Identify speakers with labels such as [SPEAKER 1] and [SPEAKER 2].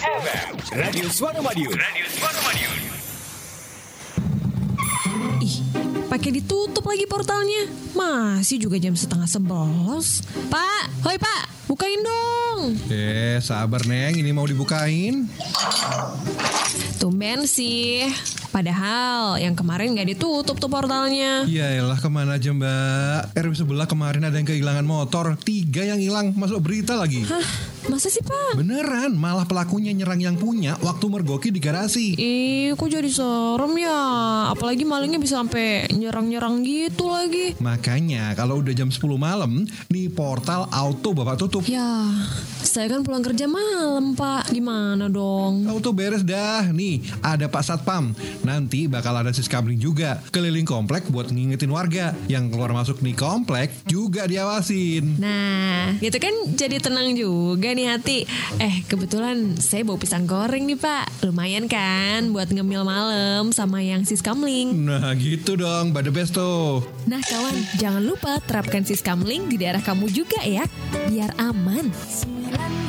[SPEAKER 1] Radio Suara Madiun.
[SPEAKER 2] Ih, pakai ditutup lagi portalnya. Masih juga jam 10:30. Pak, hoi Pak, bukain dong.
[SPEAKER 3] Sabar Neng, ini mau dibukain.
[SPEAKER 2] Tumben sih. Padahal yang kemarin gak ditutup tuh portalnya.
[SPEAKER 3] Yaelah, kemana aja Mbak? RW sebelah kemarin ada yang kehilangan motor. 3 yang hilang, masuk berita lagi.
[SPEAKER 2] Hah? Masa sih Pak?
[SPEAKER 3] Beneran, malah pelakunya nyerang yang punya waktu mergoki di garasi.
[SPEAKER 2] Ih, kok jadi serem ya? Apalagi malingnya bisa sampai nyerang-nyerang gitu lagi.
[SPEAKER 3] Makanya kalau udah jam 10 malam, nih portal auto Bapak tutup.
[SPEAKER 2] Ya, saya kan pulang kerja malam Pak. Gimana dong?
[SPEAKER 3] Auto beres dah. Nih, ada Pak Satpam. Nanti bakal ada siskamling juga keliling komplek buat ngingetin warga. Yang keluar masuk nih komplek juga diawasin.
[SPEAKER 2] Nah, gitu kan jadi tenang juga nih hati. Kebetulan saya bawa pisang goreng nih Pak. Lumayan kan buat ngemil malam sama yang siskamling.
[SPEAKER 3] Nah gitu dong, Mbak The Best tuh.
[SPEAKER 2] Nah kawan, jangan lupa terapkan siskamling di daerah kamu juga ya. Biar aman.